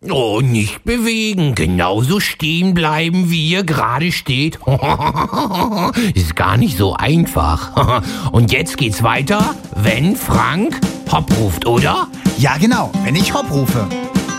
Oh, nicht bewegen. Genauso stehen bleiben, wie ihr gerade steht. Ist gar nicht so einfach. Und jetzt geht's weiter, wenn Frank Hopp ruft, oder? Ja, genau, wenn ich Hopp rufe.